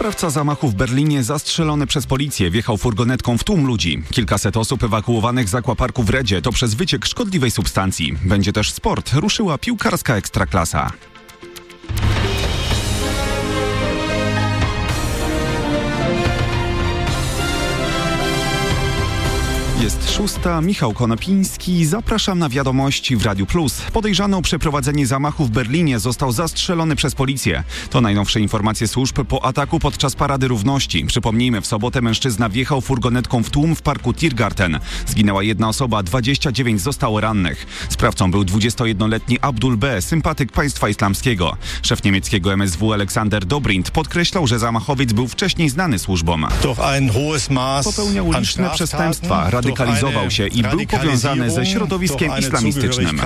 Sprawca zamachu w Berlinie zastrzelony przez policję wjechał furgonetką w tłum ludzi. Kilkaset osób ewakuowanych z aquaparku w Redzie to przez wyciek szkodliwej substancji. Będzie też sport. Ruszyła piłkarska ekstraklasa. Jest 6. Michał Konopiński. Zapraszam na wiadomości w Radiu Plus. Podejrzany o przeprowadzenie zamachu w Berlinie został zastrzelony przez policję. To najnowsze informacje służb po ataku podczas Parady Równości. Przypomnijmy, w sobotę mężczyzna wjechał furgonetką w tłum w parku Tiergarten. Zginęła jedna osoba, 29 zostało rannych. Sprawcą był 21-letni Abdul B., sympatyk państwa islamskiego. Szef niemieckiego MSW Aleksander Dobrindt podkreślał, że zamachowiec był wcześniej znany służbom. Popełniał liczne przestępstwa, radykalizował się i był powiązany ze środowiskiem islamistycznym.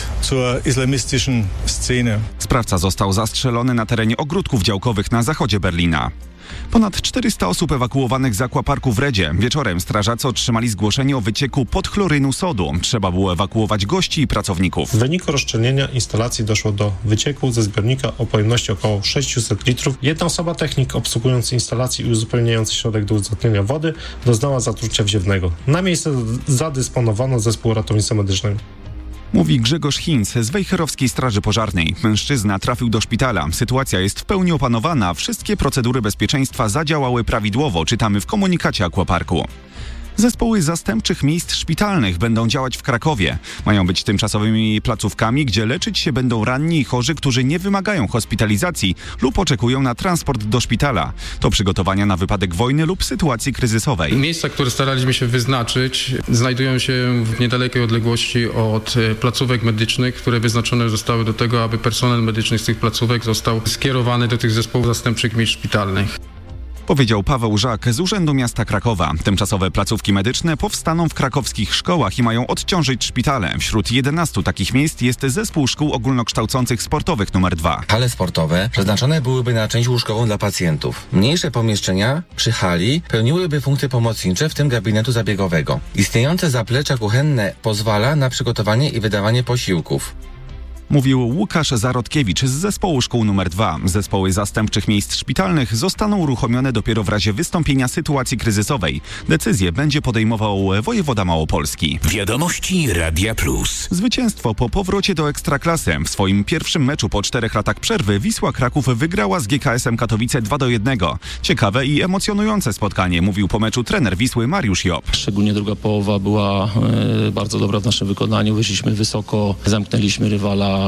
Sprawca został zastrzelony na terenie ogródków działkowych na zachodzie Berlina. Ponad 400 osób ewakuowanych z aquaparku w Redzie. Wieczorem strażacy otrzymali zgłoszenie o wycieku podchlorynu sodu. Trzeba było ewakuować gości i pracowników. W wyniku rozszczelnienia instalacji doszło do wycieku ze zbiornika o pojemności około 600 litrów. Jedna osoba, technik obsługujący instalację i uzupełniający środek do uzdatnienia wody, doznała zatrucia wziewnego. Na miejsce zadysponowano zespół ratownictwa medycznego. Mówi Grzegorz Hinz z Wejherowskiej Straży Pożarnej. Mężczyzna trafił do szpitala. Sytuacja jest w pełni opanowana. Wszystkie procedury bezpieczeństwa zadziałały prawidłowo, czytamy w komunikacie aquaparku. Zespoły zastępczych miejsc szpitalnych będą działać w Krakowie. Mają być tymczasowymi placówkami, gdzie leczyć się będą ranni i chorzy, którzy nie wymagają hospitalizacji lub oczekują na transport do szpitala. To przygotowania na wypadek wojny lub sytuacji kryzysowej. Miejsca, które staraliśmy się wyznaczyć, znajdują się w niedalekiej odległości od placówek medycznych, które wyznaczone zostały do tego, aby personel medyczny z tych placówek został skierowany do tych zespołów zastępczych miejsc szpitalnych. Powiedział Paweł Żak z Urzędu Miasta Krakowa. Tymczasowe placówki medyczne powstaną w krakowskich szkołach i mają odciążyć szpitale. Wśród 11 takich miejsc jest zespół szkół ogólnokształcących sportowych nr 2. Hale sportowe przeznaczone byłyby na część łóżkową dla pacjentów. Mniejsze pomieszczenia przy hali pełniłyby funkcje pomocnicze, w tym gabinetu zabiegowego. Istniejące zaplecze kuchenne pozwala na przygotowanie i wydawanie posiłków. Mówił Łukasz Zarodkiewicz z zespołu szkół nr 2. Zespoły zastępczych miejsc szpitalnych zostaną uruchomione dopiero w razie wystąpienia sytuacji kryzysowej. Decyzję będzie podejmował wojewoda małopolski. Wiadomości Radia Plus. Zwycięstwo po powrocie do Ekstraklasy. W swoim pierwszym meczu po 4 latach przerwy Wisła Kraków wygrała z GKS-em Katowice 2-1. Ciekawe i emocjonujące spotkanie, mówił po meczu trener Wisły Mariusz Job. Szczególnie druga połowa była bardzo dobra w naszym wykonaniu. Wyszliśmy wysoko, zamknęliśmy rywala.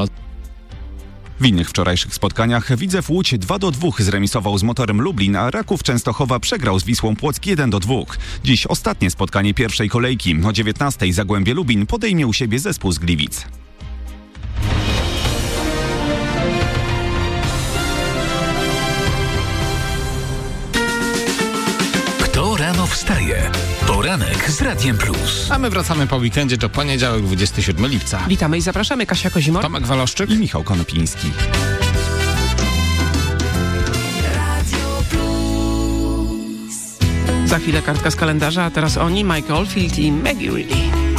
W innych wczorajszych spotkaniach Widzew Łódź 2-2 zremisował z Motorem Lublin, a Raków Częstochowa przegrał z Wisłą Płock 1-2. Dziś ostatnie spotkanie pierwszej kolejki. O 19:00 Zagłębie Lubin podejmie u siebie zespół z Gliwic. Kto rano wstaje? Poranek z Radiem Plus. A my wracamy po weekendzie, to poniedziałek, 27 lipca. Witamy i zapraszamy. Kasia Kozimor, Tomek Waloszczyk i Michał Konopiński. Za chwilę kartka z kalendarza, a teraz oni, Mike Oldfield i Maggie Reilly.